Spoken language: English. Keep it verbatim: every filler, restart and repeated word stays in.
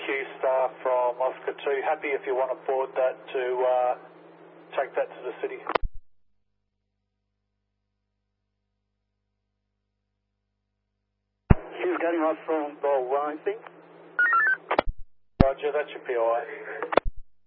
Q Star from Oscar two. Happy if you want to board that to uh, take that to the city. She's getting off from Ball one, I think. Roger, that's your P O I.